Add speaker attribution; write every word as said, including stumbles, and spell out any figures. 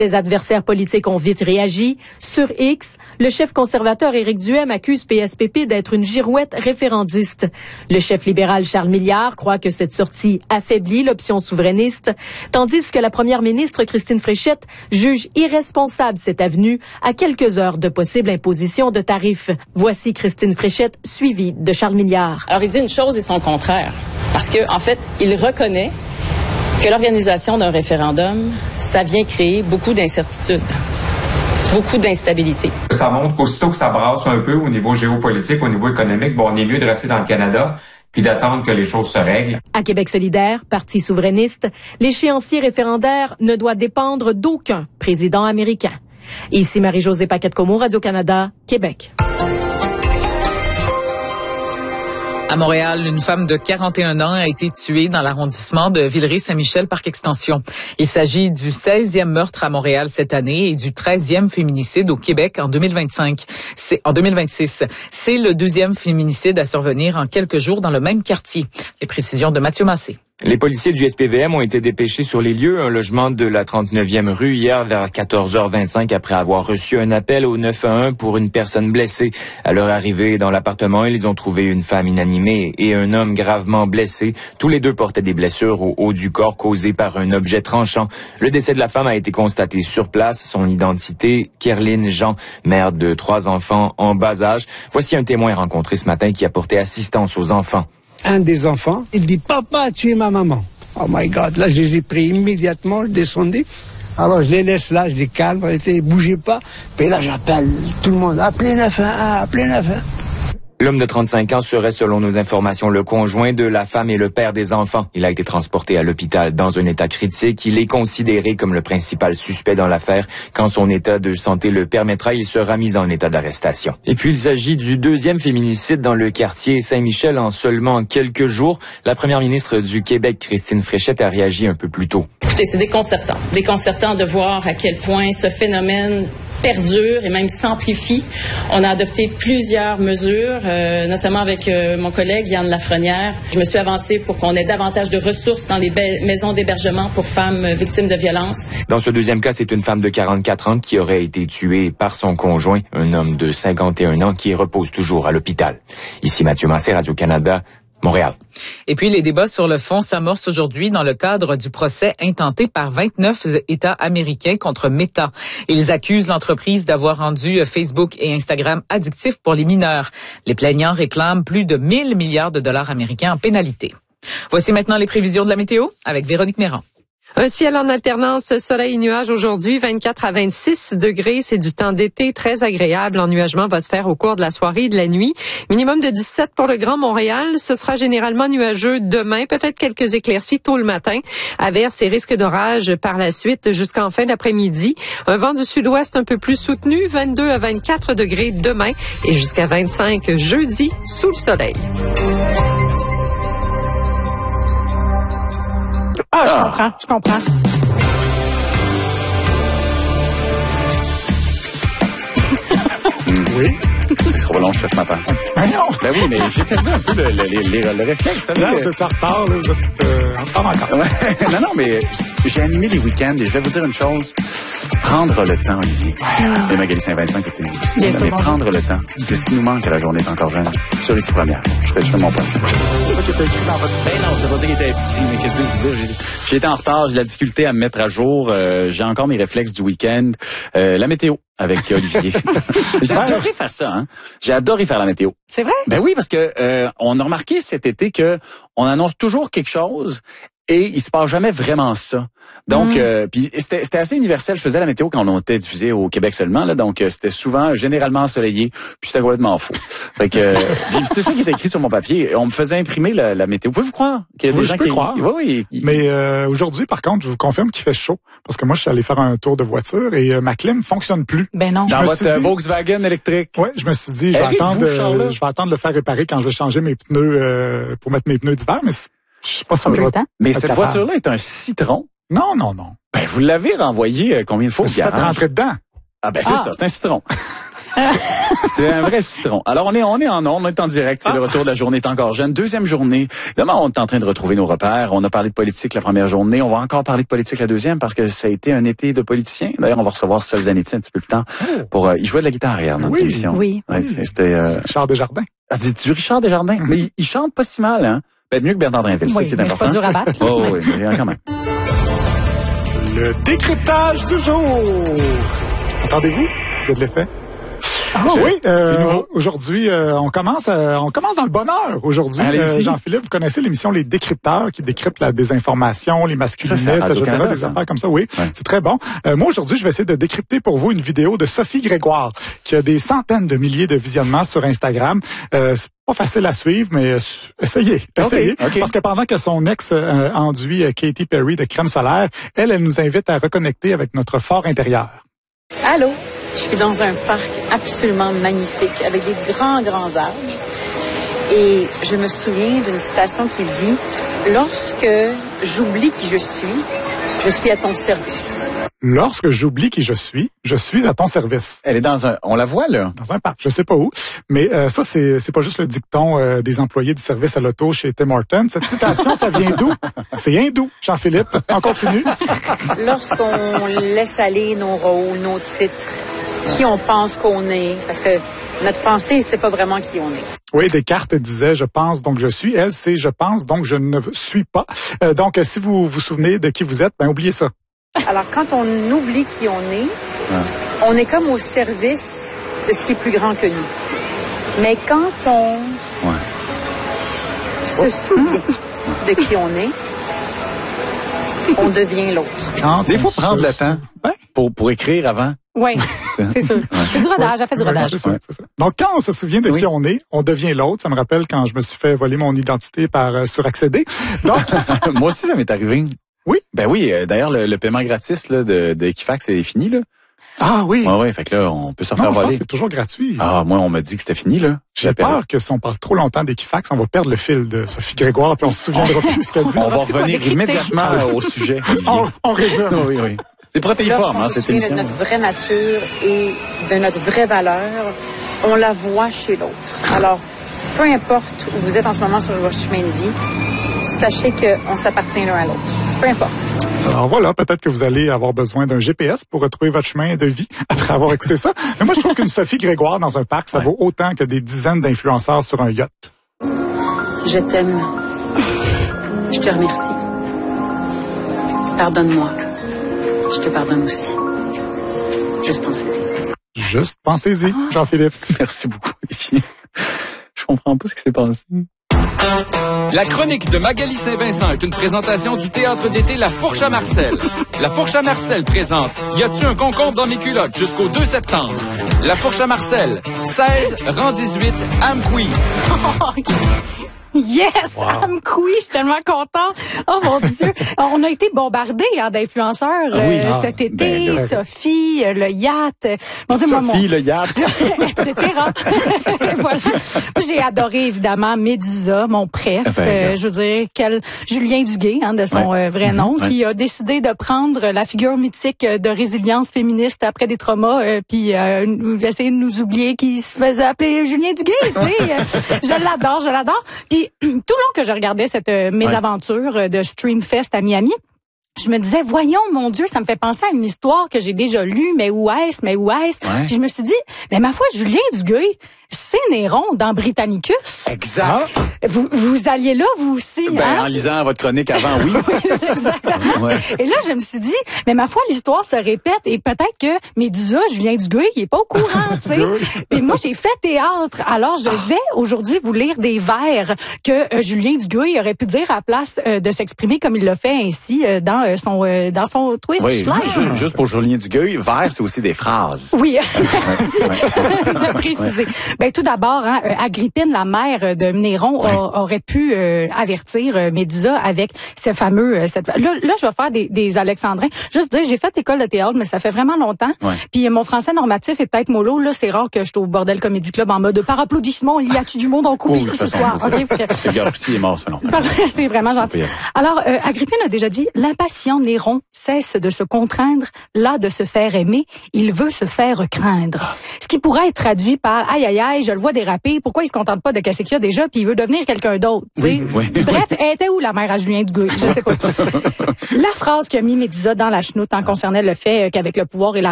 Speaker 1: Les adversaires politiques ont vite réagi. Sur X, le chef conservateur Éric Duhaime accuse P S P P d'être une girouette référendiste. Le chef libéral Charles Milliard croit que cette sortie affaiblit l'option souverainiste, tandis que la première ministre Christine Fréchette juge irresponsable cette avenue à quelques heures de possible imposition de tarifs. Voici Christine Fréchette, suivie de Charles Milliard.
Speaker 2: Alors, il dit une chose et son contraire. Parce que, en fait, il reconnaît que l'organisation d'un référendum, ça vient créer beaucoup d'incertitudes, beaucoup d'instabilité.
Speaker 3: Ça montre qu'aussitôt que ça brasse un peu au niveau géopolitique, au niveau économique, bon, on est mieux de rester dans le Canada puis d'attendre que les choses se règlent.
Speaker 1: À Québec solidaire, parti souverainiste, l'échéancier référendaire ne doit dépendre d'aucun président américain. Ici Marie-Josée Paquette-Comeau, Radio-Canada, Québec.
Speaker 4: À Montréal, une femme de quarante et un ans a été tuée dans l'arrondissement de Villeray-Saint-Michel, Parc Extension. Il s'agit du seizième meurtre à Montréal cette année et du treizième féminicide au Québec en deux mille vingt-cinq. C'est en deux mille vingt-six. C'est le deuxième féminicide à survenir en quelques jours dans le même quartier. Les précisions de Mathieu Massé.
Speaker 5: Les policiers du S P V M ont été dépêchés sur les lieux, un logement de la trente-neuvième rue, hier vers quatorze heures vingt-cinq, après avoir reçu un appel au neuf un un pour une personne blessée. À leur arrivée dans l'appartement, ils ont trouvé une femme inanimée et un homme gravement blessé. Tous les deux portaient des blessures au haut du corps causées par un objet tranchant. Le décès de la femme a été constaté sur place. Son identité, Kerline Jean, mère de trois enfants en bas âge. Voici un témoin rencontré ce matin qui a porté assistance aux enfants.
Speaker 6: Un des enfants, il dit « Papa, tu es ma maman ». Oh my God, là, je les ai pris immédiatement, je descendais. Alors, je les laisse là, je les calme, ne bougez pas. Puis là, j'appelle tout le monde, appelez neuf un un, appelez neuf un un.
Speaker 5: L'homme de trente-cinq ans serait, selon nos informations, le conjoint de la femme et le père des enfants. Il a été transporté à l'hôpital dans un état critique. Il est considéré comme le principal suspect dans l'affaire. Quand son état de santé le permettra, il sera mis en état d'arrestation. Et puis, il s'agit du deuxième féminicide dans le quartier Saint-Michel en seulement quelques jours. La première ministre du Québec, Christine Fréchette, a réagi un peu plus tôt.
Speaker 2: Écoutez, c'est déconcertant. Déconcertant de voir à quel point ce phénomène perdure et même s'amplifie. On a adopté plusieurs mesures, euh, notamment avec euh, mon collègue Yann Lafrenière. Je me suis avancée pour qu'on ait davantage de ressources dans les be- maisons d'hébergement pour femmes euh, victimes de violences.
Speaker 5: Dans ce deuxième cas, c'est une femme de quarante-quatre ans qui aurait été tuée par son conjoint, un homme de cinquante et un ans qui repose toujours à l'hôpital. Ici Mathieu Massé, Radio-Canada, Montréal.
Speaker 4: Et puis, les débats sur le fond s'amorcent aujourd'hui dans le cadre du procès intenté par vingt-neuf États américains contre Meta. Ils accusent l'entreprise d'avoir rendu Facebook et Instagram addictifs pour les mineurs. Les plaignants réclament plus de mille milliards de dollars américains en pénalité. Voici maintenant les prévisions de la météo avec Véronique Méran.
Speaker 7: Un ciel en alternance soleil et nuages aujourd'hui, vingt-quatre à vingt-six degrés. C'est du temps d'été très agréable. L'ennuagement va se faire au cours de la soirée et de la nuit. Minimum de dix-sept pour le Grand Montréal. Ce sera généralement nuageux demain. Peut-être quelques éclaircies tôt le matin. Averses et risques d'orage par la suite jusqu'en fin d'après-midi. Un vent du sud-ouest un peu plus soutenu. vingt-deux à vingt-quatre degrés demain et jusqu'à vingt-cinq jeudi sous le soleil.
Speaker 8: Ah, je comprends, je comprends.
Speaker 9: Oui. C'est trop long, chef matin.
Speaker 10: Ben non.
Speaker 9: Ben oui, mais j'ai perdu un peu le, le, le, le, le réflexe.
Speaker 10: Là, vous êtes en retard, là, vous êtes euh, en retard encore.
Speaker 9: Ouais. Non, non, mais j'ai animé les week-ends et je vais vous dire une chose. Prendre le temps, Olivier. Et Magali Saint-Vincent qui était ici.
Speaker 8: Bien
Speaker 9: Mais
Speaker 8: sûr,
Speaker 9: prendre le temps, c'est ce qui nous manque à la journée est encore jeune. Sur les six premières. Je fais, je fais mon point.
Speaker 10: C'est ça qui était écrit dans votre...
Speaker 9: Ben non, c'est pas ça qui était écrit, mais qu'est-ce que je veux dire? J'ai, j'ai été en retard, j'ai de la difficulté à me mettre à jour. Euh, j'ai encore mes réflexes du week-end. Euh, la météo avec Olivier. J'ai adoré faire ça, hein. J'ai adoré faire la météo.
Speaker 8: C'est vrai?
Speaker 9: Ben oui, parce que euh, on a remarqué cet été que on annonce toujours quelque chose et il se passe jamais vraiment ça. Donc, mmh. euh, puis c'était, c'était assez universel. Je faisais la météo quand on était diffusé au Québec seulement, là, donc euh, c'était souvent, généralement ensoleillé, puis c'était complètement faux. Fait que euh, c'était ça qui était écrit sur mon papier. On me faisait imprimer la, la météo. Pouvez-vous croire qu'il y a
Speaker 10: oui,
Speaker 9: des gens
Speaker 10: je peux
Speaker 9: qui...
Speaker 10: croire.
Speaker 9: Oui, oui.
Speaker 10: Mais euh, aujourd'hui, par contre, je vous confirme qu'il fait chaud, parce que moi, je suis allé faire un tour de voiture et euh, ma clim fonctionne plus.
Speaker 8: Ben non.
Speaker 9: Dans votre
Speaker 10: dit,
Speaker 9: Volkswagen électrique.
Speaker 10: Oui, je me suis dit, je vais attendre, euh, je vais attendre de le faire réparer quand je vais changer mes pneus euh, pour mettre mes pneus d'hiver, mais je sais pas si ça va.
Speaker 9: Mais cette voiture-là est un Citron.
Speaker 10: Non, non, non.
Speaker 9: Ben, vous l'avez renvoyé euh, combien de fois?
Speaker 10: Je me suis fait rentrer dedans.
Speaker 9: Ah, ben, c'est ah. ça, c'est un Citron. C'est un vrai citron. Alors, on est, on est en ondes, on est en direct. C'est ah. le retour de la journée est encore jeune. Deuxième journée. Évidemment, on est en train de retrouver nos repères. On a parlé de politique la première journée. On va encore parler de politique la deuxième parce que ça a été un été de politiciens. D'ailleurs, on va recevoir Sol Zanetti un petit peu plus tard pour, euh, il jouait de la guitare hier dans notre
Speaker 7: oui,
Speaker 9: émission.
Speaker 7: Oui,
Speaker 9: ouais, C'était, euh,
Speaker 10: Richard Desjardins.
Speaker 9: Ah, c'est du Richard Desjardins. Mm-hmm. Mais il, il chante pas si mal, hein. Peut-être mieux que Bernard Drinville,
Speaker 7: oui,
Speaker 9: c'est qui est important.
Speaker 7: C'est pas dur à battre.
Speaker 9: Oh, oui, mais quand même.
Speaker 10: Le décryptage du jour. Entendez-vous? Il y a de l'effet. Oh, oui, euh, aujourd'hui, euh, on commence, euh, on commence dans le bonheur aujourd'hui. Euh, Jean-Philippe, vous connaissez l'émission Les Décrypteurs qui décryptent la désinformation, les masculinistes, et cetera, des affaires comme ça. Oui, ouais. C'est très bon. Euh, moi aujourd'hui, je vais essayer de décrypter pour vous une vidéo de Sophie Grégoire qui a des centaines de milliers de visionnements sur Instagram. Euh, c'est pas facile à suivre, mais euh, essayez, essayez, okay, okay. Parce que pendant que son ex euh, enduit euh, Katy Perry de crème solaire, elle, elle nous invite à reconnecter avec notre fort intérieur.
Speaker 11: Allô? Je suis dans un parc absolument magnifique avec des grands, grands arbres. Et je me souviens d'une citation qui dit « Lorsque j'oublie qui je suis, je suis à ton service. »
Speaker 10: Lorsque j'oublie qui je suis, je suis à ton service.
Speaker 9: Elle est dans un... On la voit, là?
Speaker 10: Dans un parc. Je sais pas où. Mais euh, ça, c'est c'est pas juste le dicton euh, des employés du service à l'auto chez Tim Hortons. Cette citation, ça vient d'où? C'est hindou, Jean-Philippe. On continue.
Speaker 11: Lorsqu'on laisse aller nos rôles, nos titres, qui on pense qu'on est, parce que notre pensée, c'est pas vraiment qui on est.
Speaker 10: Oui, Descartes disait « je pense donc je suis ». Elle, c'est « je pense donc je ne suis pas euh, ». Donc, si vous vous souvenez de qui vous êtes, ben oubliez ça.
Speaker 11: Alors, quand on oublie qui on est, ouais. on est comme au service de ce qui est plus grand que nous. Mais quand on ouais. se souvient de qui on est, on devient l'autre.
Speaker 9: Quand Des fois, prendre le temps ben, pour, pour écrire avant.
Speaker 7: Oui, c'est sûr. Ouais. C'est du rodage, elle fait du rodage.
Speaker 10: Ouais, c'est ça, c'est ça. Donc, quand on se souvient de oui. qui on est, on devient l'autre. Ça me rappelle quand je me suis fait voler mon identité par euh, suraccéder. Donc,
Speaker 9: moi aussi, ça m'est arrivé.
Speaker 10: Oui?
Speaker 9: Ben oui, euh, d'ailleurs, le, le paiement gratis là, de, de Equifax est fini, là.
Speaker 10: Ah oui?
Speaker 9: Ouais, ouais, fait que là, on peut se
Speaker 10: non,
Speaker 9: faire
Speaker 10: je
Speaker 9: voler.
Speaker 10: pense que c'est toujours gratuit.
Speaker 9: Ah, moi, on m'a dit que c'était fini, là.
Speaker 10: J'ai peur que si on parle trop longtemps d'Equifax, on va perdre le fil de Sophie Grégoire puis on se souviendra plus ce qu'elle dit.
Speaker 9: On va revenir immédiatement au sujet.
Speaker 10: on, on résume.
Speaker 9: Oui, oui. C'est protéiforme, hein, cette émission.
Speaker 11: De notre vraie nature et de notre vraie valeur, on la voit chez l'autre. Alors, peu importe où vous êtes en ce moment sur votre chemin de vie, sachez qu'on s'appartient l'un à l'autre. Peu importe.
Speaker 10: Alors voilà, peut-être que vous allez avoir besoin d'un G P S pour retrouver votre chemin de vie après avoir écouté ça. Mais moi, je trouve qu'une Sophie Grégoire dans un parc, ça ouais. vaut autant que des dizaines d'influenceurs sur un yacht.
Speaker 11: Je t'aime. Je te remercie. Pardonne-moi. Je te pardonne aussi. Juste pensez-y.
Speaker 10: Juste pensez-y, Jean-Philippe.
Speaker 9: Merci beaucoup, Olivier. Je comprends pas ce qui s'est passé.
Speaker 12: La chronique de Magali Saint-Vincent est une présentation du théâtre d'été La Fourche à Marcel. La Fourche à Marcel présente Y a-tu un concombre dans mes culottes jusqu'au deux septembre. La Fourche à Marcel, seize, rang dix-huit, Amqui.
Speaker 8: Yes, wow. Amqui, je suis tellement contente. Oh mon Dieu, on a été bombardés hein, d'influenceurs ah oui, euh, ah, cet été. Ben, Sophie, euh, le yacht.
Speaker 9: Bon, Sophie,
Speaker 8: moi, mon...
Speaker 9: le yacht,
Speaker 8: et cetera. Voilà. J'ai adoré évidemment Médusa, mon préf. Ben, euh, je veux dire, quel Julien Duguay, hein, de son ouais. euh, vrai nom, mm-hmm. qui a décidé de prendre la figure mythique de résilience féministe après des traumas, euh, puis euh, essayer de nous oublier qu'il se faisait appeler Julien Duguay. Tu sais, je l'adore, je l'adore. Puis tout le long que je regardais cette euh, mésaventure ouais. de Streamfest à Miami, je me disais, voyons, mon Dieu, ça me fait penser à une histoire que j'ai déjà lue, mais où est-ce, mais où est-ce? Ouais. Puis je me suis dit, mais ma foi, Julien Duguay, c'est Néron dans Britannicus.
Speaker 9: Exact.
Speaker 8: Vous, vous alliez là, vous aussi,
Speaker 9: ben,
Speaker 8: hein?
Speaker 9: En lisant votre chronique avant, oui.
Speaker 8: Oui, exactement. Ouais. Et là, je me suis dit, mais ma foi, l'histoire se répète et peut-être que Médusa, Julien Duguay, il est pas au courant, tu sais. Et moi, j'ai fait théâtre. Alors, je vais aujourd'hui vous lire des vers que euh, Julien Duguay aurait pu dire à la place euh, de s'exprimer comme il l'a fait ainsi euh, dans euh, son euh, dans son twist
Speaker 9: oui,
Speaker 8: slide.
Speaker 9: Juste, juste pour Julien Duguay, vers, c'est aussi des phrases.
Speaker 8: Oui, merci de préciser. Ben tout d'abord, hein, Agrippine, la mère de Néron, ouais. a, aurait pu euh, avertir euh, Médusa avec ce fameux. Euh, cette... Là, là, je vais faire des, des alexandrins. Juste dire, j'ai fait école de théâtre, mais ça fait vraiment longtemps. Ouais. Puis mon français normatif est peut-être mollo. Là, c'est rare que je suis au Bordel Comedy Club en mode par applaudissement. Il y a-tu du monde en couple oh, ici ce soir? Okay,
Speaker 9: c'est Gare Petit est mort, ça fait longtemps.
Speaker 8: C'est vraiment gentil. Alors, euh, Agrippine a déjà dit, l'impatient Néron cesse de se contraindre, là de se faire aimer, il veut se faire craindre. Ce qui pourrait être traduit par aïe aïe aïe, je le vois déraper, pourquoi il se contente pas de casser qu'il y a déjà, puis il veut devenir quelqu'un d'autre. Oui, oui, Bref, oui. Elle était où la mère à Julien Duguay? Je sais pas. La phrase qui a mis Médusa dans la chenoute en concernait le fait qu'avec le pouvoir et la